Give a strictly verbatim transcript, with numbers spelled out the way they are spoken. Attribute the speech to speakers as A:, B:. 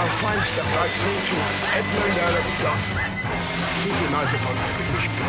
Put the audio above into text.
A: our fine stuff like Nature, Edmund Earl of Johnson. Keep your eyes upon that.